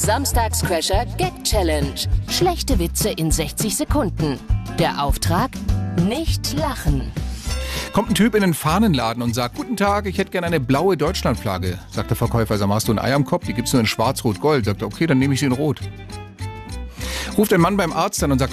Samstagscrasher Gag Challenge. Schlechte Witze in 60 Sekunden. Der Auftrag? Nicht lachen. Kommt ein Typ in den Fahnenladen und sagt, guten Tag, ich hätte gerne eine blaue Deutschlandflagge. Sagt der Verkäufer, sag mal, hast du ein Ei am Kopf? Die gibt's nur in schwarz-rot-gold. Sagt er, okay, dann nehme ich sie in rot. Ruft ein Mann beim Arzt an und sagt,